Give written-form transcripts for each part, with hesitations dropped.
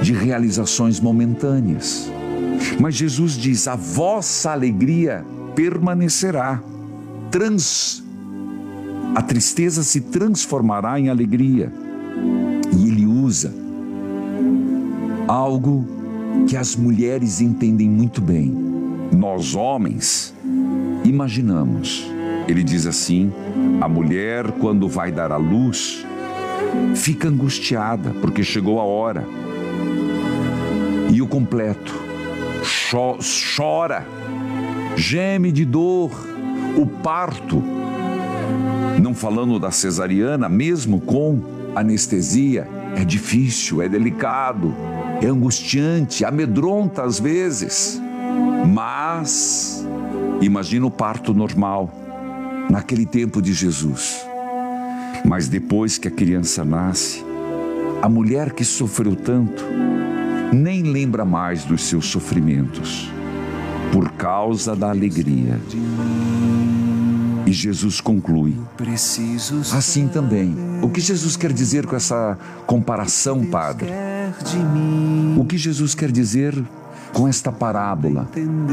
de realizações momentâneas. Mas Jesus diz: a vossa alegria permanecerá. A tristeza se transformará em alegria. E ele usa algo que as mulheres entendem muito bem. Nós, homens, imaginamos. Ele diz assim: a mulher, quando vai dar à luz, fica angustiada, porque chegou a hora. E o completo chora, geme de dor. O parto, não falando da cesariana, mesmo com anestesia, é difícil, é delicado, é angustiante, amedronta às vezes. Mas imagina o parto normal naquele tempo de Jesus. Mas depois que a criança nasce, a mulher que sofreu tanto nem lembra mais dos seus sofrimentos, por causa da alegria. E Jesus conclui: assim também. O que Jesus quer dizer com essa comparação, Padre? O que Jesus quer dizer com esta parábola?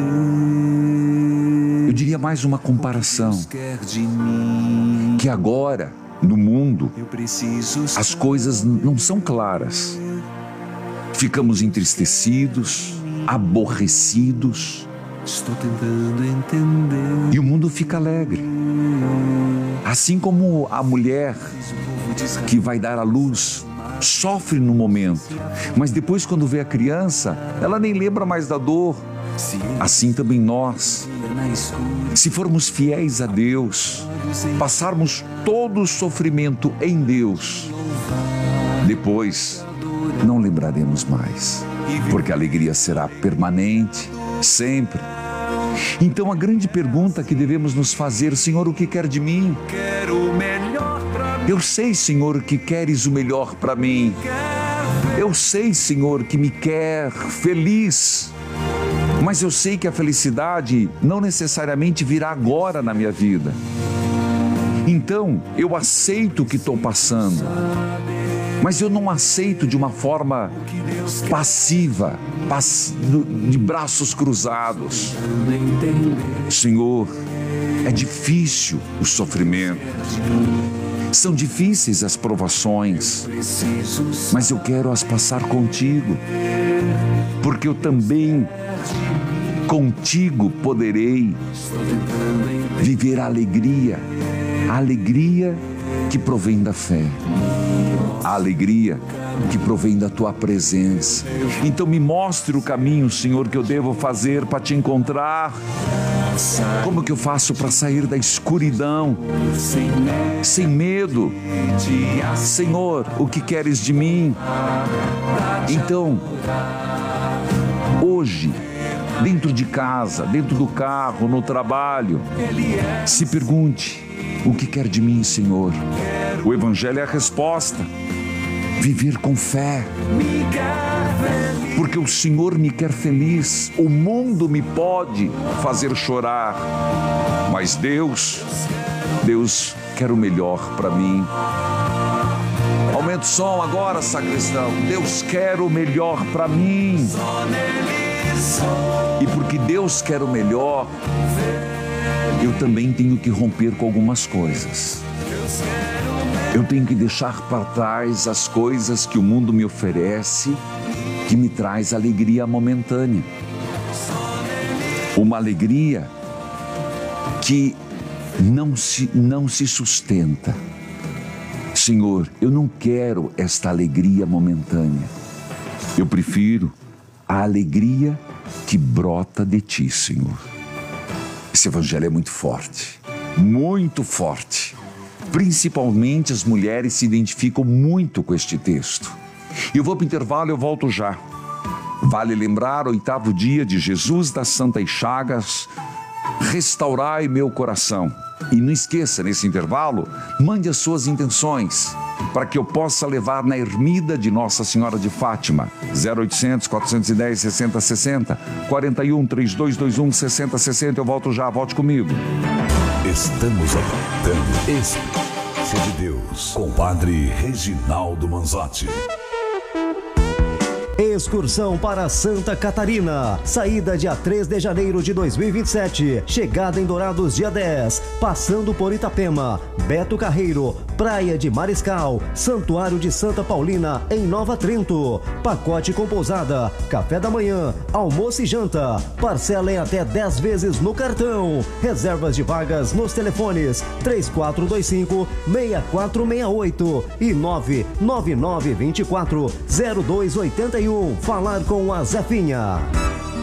Eu diria mais uma comparação. Que agora, no mundo, as coisas não são claras. Ficamos entristecidos, aborrecidos. Estou tentando entender. E o mundo fica alegre. Assim como a mulher que vai dar à luz sofre no momento, mas depois, quando vê a criança, ela nem lembra mais da dor. Assim também nós, se formos fiéis a Deus, passarmos todo o sofrimento em Deus, depois não lembraremos mais, porque a alegria será permanente, sempre. Então a grande pergunta que devemos nos fazer: Senhor, o que quer de mim? Eu sei, Senhor, que queres o melhor para mim. Eu sei, Senhor, que me quer feliz. Mas eu sei que a felicidade não necessariamente virá agora na minha vida. Então eu aceito o que estou passando, mas eu não aceito de uma forma passiva, de braços cruzados. Senhor, é difícil o sofrimento, são difíceis as provações, mas eu quero as passar contigo, porque eu também contigo poderei viver a alegria que provém da fé, a alegria que provém da tua presença. Então me mostre o caminho, Senhor, que eu devo fazer para te encontrar. Como que eu faço para sair da escuridão sem medo? Senhor, o que queres de mim? Então, hoje, dentro de casa, dentro do carro, no trabalho, se pergunte: o que quer de mim, Senhor? O Evangelho é a resposta. Viver com fé, porque o Senhor me quer feliz. O mundo me pode fazer chorar, mas Deus quer o melhor para mim. Aumenta o som agora, sacristão. Deus quer o melhor para mim. E porque Deus quer o melhor, eu também tenho que romper com algumas coisas. Eu tenho que deixar para trás as coisas que o mundo me oferece, que me traz alegria momentânea. Uma alegria que não se sustenta. Senhor, eu não quero esta alegria momentânea. Eu prefiro a alegria que brota de Ti, Senhor. Esse Evangelho é muito forte, muito forte. Principalmente as mulheres se identificam muito com este texto. Eu vou para o intervalo, eu volto já. Vale lembrar, 8º dia de Jesus das Santas Chagas, restaurai meu coração. E não esqueça, nesse intervalo, mande as suas intenções, para que eu possa levar na ermida de Nossa Senhora de Fátima, 0800 410 6060, 41 3221 6060. Eu volto já, volte comigo. Estamos apresentando Experiência de Deus com o Padre Reginaldo Manzotti. Excursão para Santa Catarina. Saída dia 3 de janeiro de 2027. Chegada em Dourados dia 10. Passando por Itapema, Beto Carreiro, Praia de Mariscal, Santuário de Santa Paulina, em Nova Trento. Pacote com pousada, café da manhã, almoço e janta. Parcela em até 10 vezes no cartão. Reservas de vagas nos telefones 3425-6468 e 99924-0281. Falar com a Zefinha.